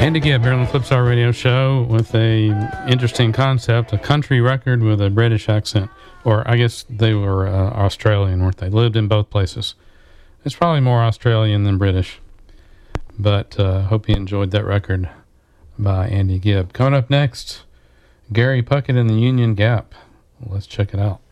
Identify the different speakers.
Speaker 1: Andy Gibb here on the Flipside Radio Show with a interesting concept, a country record with a British accent. Or I guess they were Australian, weren't they? Lived in both places. It's probably more Australian than British. But hope you enjoyed that record by Andy Gibb. Coming up next, Gary Puckett and the Union Gap. Let's check it out.